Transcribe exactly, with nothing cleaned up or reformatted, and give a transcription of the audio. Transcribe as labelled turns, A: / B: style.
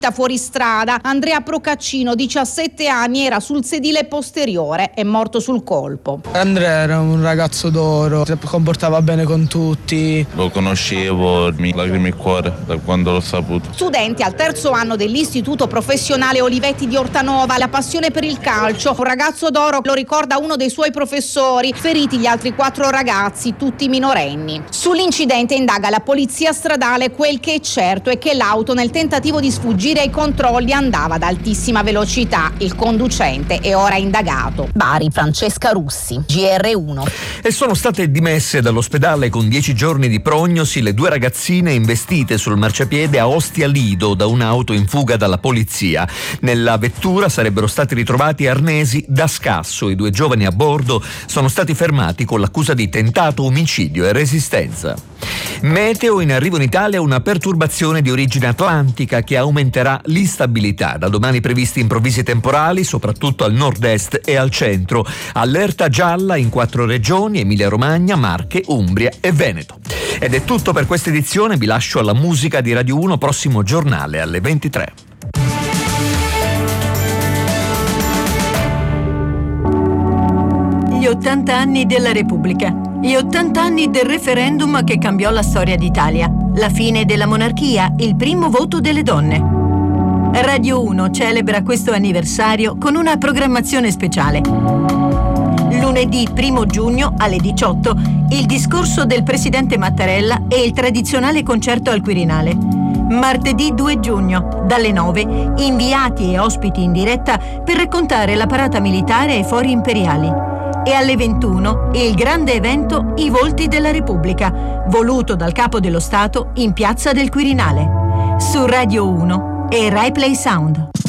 A: Fuori strada, Andrea Procaccino, diciassette anni, era sul sedile posteriore, è morto sul colpo.
B: Andrea era un ragazzo d'oro, si comportava bene con tutti.
C: Lo conoscevo, mi lacrime il cuore da quando l'ho saputo.
A: Studenti al terzo anno dell'Istituto Professionale Olivetti di Ortanova, la passione per il calcio. Un ragazzo d'oro, lo ricorda uno dei suoi professori, feriti gli altri quattro ragazzi, tutti minorenni. Sull'incidente indaga la polizia stradale, quel che è certo è che l'auto, nel tentativo di sfuggire ai controlli, andava ad altissima velocità. Il conducente è ora indagato. Bari, Francesca Russi, G R uno.
D: E sono state dimesse dall'ospedale con dieci giorni di prognosi le due ragazzine investite sul marciapiede a Ostia Lido da un'auto in fuga dalla polizia. Nella vettura sarebbero stati ritrovati arnesi da scasso. I due giovani a bordo sono stati fermati con l'accusa di tentato omicidio e resistenza. Meteo: in arrivo in Italia una perturbazione di origine atlantica che aumenterà l'instabilità. Da domani previsti improvvisi temporali, soprattutto al nord-est e al centro. Allerta gialla in quattro regioni: Emilia-Romagna, Marche, Umbria e Veneto. Ed è tutto per questa edizione. Vi lascio alla musica di Radio uno, prossimo giornale alle ventitré.
E: Gli ottanta anni della Repubblica. Gli ottanta anni del referendum che cambiò la storia d'Italia. La fine della monarchia, il primo voto delle donne. Radio uno celebra questo anniversario con una programmazione speciale. Lunedì primo giugno alle diciotto, il discorso del presidente Mattarella e il tradizionale concerto al Quirinale. Martedì due giugno, dalle nove, inviati e ospiti in diretta per raccontare la parata militare ai fori imperiali. E alle ventuno il grande evento I Volti della Repubblica, voluto dal Capo dello Stato in Piazza del Quirinale. Su Radio uno e Rai Play Sound.